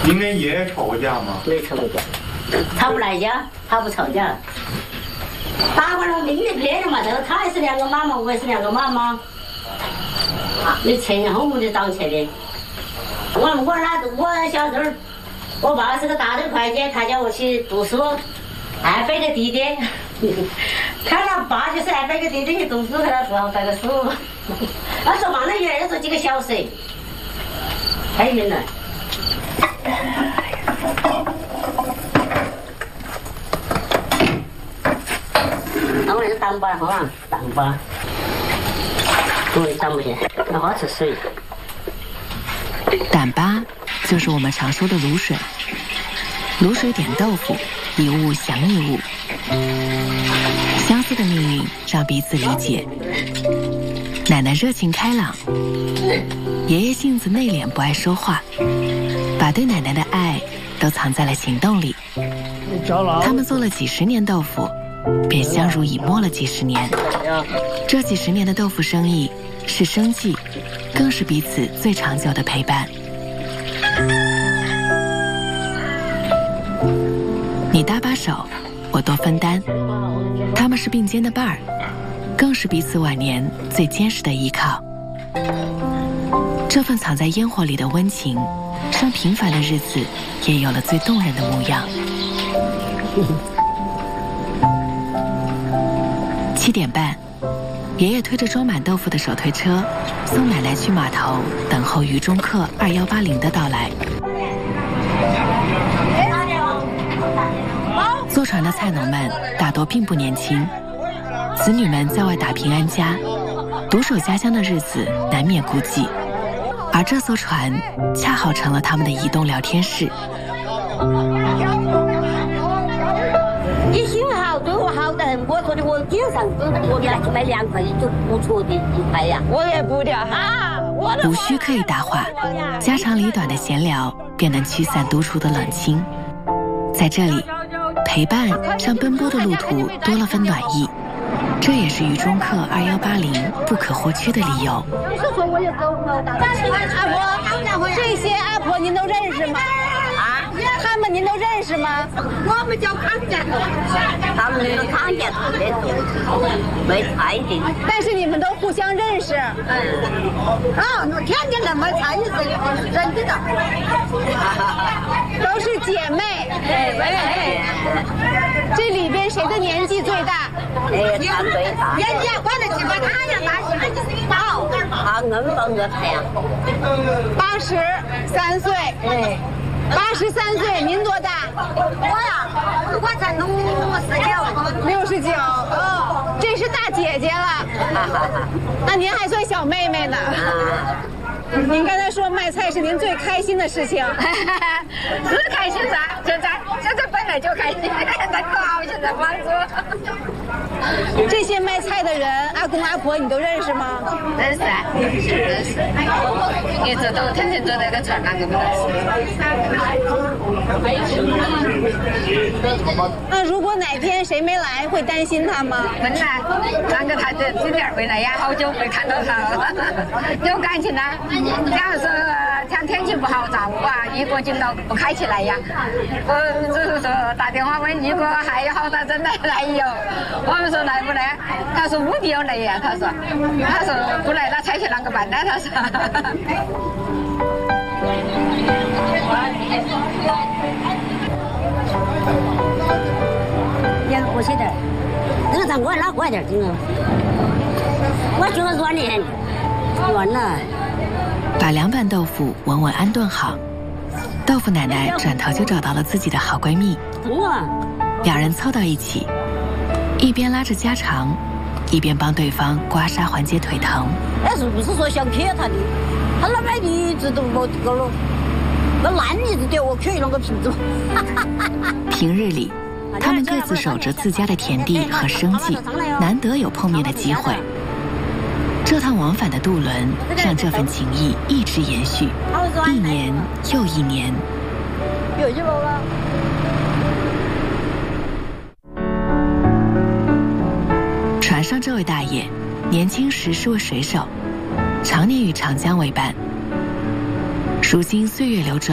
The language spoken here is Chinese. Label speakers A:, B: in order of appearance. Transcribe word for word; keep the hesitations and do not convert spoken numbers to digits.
A: 你跟爷爷吵过架吗？
B: 没吵过架，吵不来架，他不吵架。打完了命的别人嘛，这个他也是两个妈妈，我也是两个妈妈。你前后我就倒起的。我我那我小时候，我爸是个大头会计，他叫我去读书，二百个弟弟，看他爸就是二百个弟弟去读书，给他说好带个书。他说完了以后要做几个小时，太远了。那我是当班哈，当班，我当不起，要好吃水。
C: 粞粑就是我们常说的卤水，卤水点豆腐，一物降一物。相似的命运让彼此理解。奶奶热情开朗，爷爷性子内敛不爱说话，把对奶奶的爱都藏在了行动里。他们做了几十年豆腐，便相濡以沫了几十年。这几十年的豆腐生意是生计，更是彼此最长久的陪伴。你搭把手，我多分担，他们是并肩的伴儿，更是彼此晚年最坚实的依靠。这份藏在烟火里的温情，让平凡的日子也有了最动人的模样。七点半，爷爷推着装满豆腐的手推车，送奶奶去码头等候渝中客二幺八零的到来。坐船的菜农们大多并不年轻，子女们在外打拼安家，独守家乡的日子难免孤寂，而这艘船恰好成了他们的移动聊天室。
B: 你心好，对我好的很。我说的，我经常跟我给他去买两块就不错的一块呀。我也不掉哈，我
C: 无需刻意搭话，家长里短的闲聊便能驱散独处的冷清。在这里，陪伴让奔波的路途多了份暖意，这也是渝中客二幺八零不可或缺的理由。
D: 但是阿婆，这些阿婆您都认识吗？啊，他们您都认识吗？
B: 我们叫康家头，他们是康家头的头，没菜的。
D: 但是你们都互相认识。
B: 嗯，啊，我天天来买菜，你是认得到。
D: 都是姐妹。
B: 对，妹妹。
D: 这里边谁的年纪最大？
B: 哎，他最大。人家管得起把他呀，大媳妇就是领导，他硬帮着他呀。
D: 八十三岁。
B: 哎。
D: 八十三岁，您多大？
B: 我呀，我才六十九。
D: 六十九，哦，这是大姐姐了。那您还算小妹妹呢。您刚才说卖菜是您最开心的事情，
E: 是开心噻！现在现在本来就开心，那高兴的满足。
D: 这些卖菜的人，阿公阿婆你都认识吗？
E: 认识啊，认识。一直都天天坐在个船上，给不认识。
D: 那如果哪天谁没来，会担心他吗？
E: 会来，那个他这今天回来呀，好久没看到他了，有感情啊。假如说像天气不好，上午啊，一个镜头不开起来呀，我只是说打电话问一个还有好大真的来有，我们说来不来？他说务必要来呀，他说，他说不来那菜去啷个办呢？他说。
B: 要过些点，这个咱我拉过点这个，我觉得软的很，软了。
C: 把凉拌豆腐稳稳安顿好，豆腐奶奶转头就找到了自己的好闺蜜，两人凑到一起，一边拉着家常，一边帮对方刮痧缓解腿疼。
B: 那是不是说想磕他的？他那边一直都没这个了，那烂一直掉我磕那个瓶子。
C: 平日里，他们各自守着自家的田地和生计，难得有碰面的机会。这趟往返的渡轮让这份情谊一直延续，一年又一年。
B: 有一包了。
C: 船上这位大爷，年轻时是位水手，常年与长江为伴。如今岁月流转。